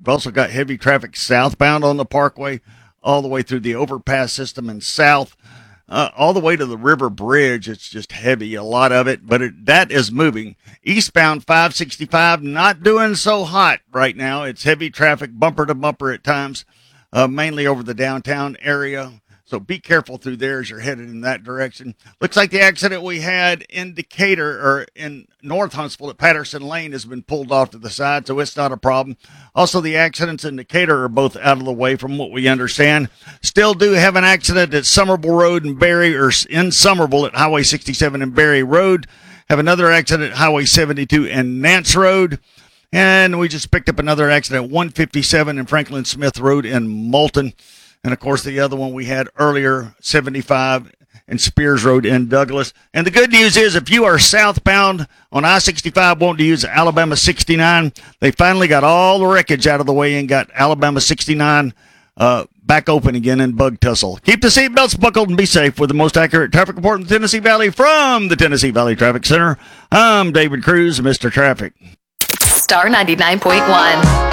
We've also got heavy traffic southbound on the Parkway, all the way through the overpass system and south, all the way to the River Bridge. It's just heavy, a lot of it, but that is moving. Eastbound 565, not doing so hot right now. It's heavy traffic, bumper to bumper at times, mainly over the downtown area. So be careful through there as you're headed in that direction. Looks like the accident we had in Decatur or in North Huntsville at Patterson Lane has been pulled off to the side, so it's not a problem. Also, the accidents in Decatur are both out of the way from what we understand. Still do have an accident at Somerville Road and Berry, or in Somerville at Highway 67 and Berry Road. Have another accident at Highway 72 and Nance Road. And we just picked up another accident at 157 and Franklin Smith Road in Moulton. And, of course, the other one we had earlier, 75 and Spears Road in Douglas. And the good news is if you are southbound on I-65 wanting to use Alabama 69, they finally got all the wreckage out of the way and got Alabama 69 back open again in Bug Tussle. Keep the seatbelts buckled and be safe with the most accurate traffic report in the Tennessee Valley from the Tennessee Valley Traffic Center. I'm David Cruz, Mr. Traffic. Star 99.1.